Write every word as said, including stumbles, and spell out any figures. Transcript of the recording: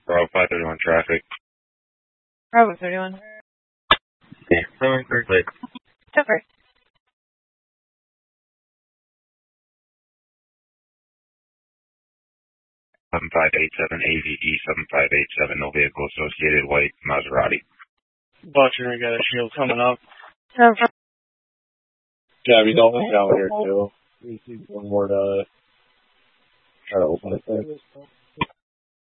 Bravo five thirty-one traffic. Bravo thirty-one. Yeah, sorry, correctly. It's okay. seven five eight seven A V E seven five eight seven, no vehicle associated, white Maserati. Butcher, we got a shield coming up. Okay. Yeah, we don't look out here too. We see one more to try to open it.